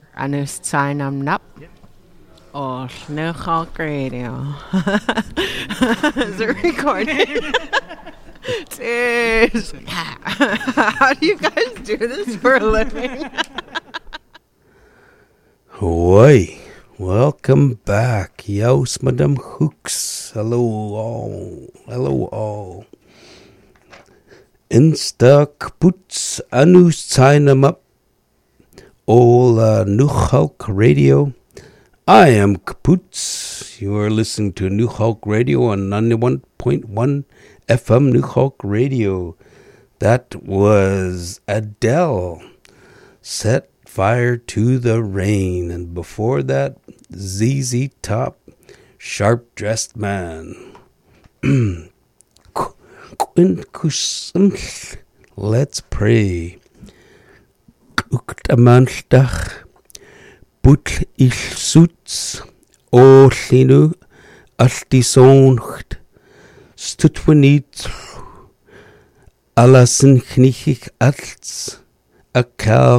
Anus Tynam Nup or No Hulk Radio. Is it recording? Dude. How do you guys do this for a living? Oi, welcome back. Yaus Madam Hooks. Hello all. Hello all. Insta kaputs anus Tynam up. All New Hulk Radio. I am Kaputz. You are listening to New Hulk Radio on 91.1 FM New Hulk Radio. That was Adele. Set Fire to the Rain. And before that, ZZ Top, Sharp Dressed Man. Let's pray. Uktamanstach, Butl ich suits, O Linu, Altisoncht, Stutwanit, Alassen Knichig Alts, A Kal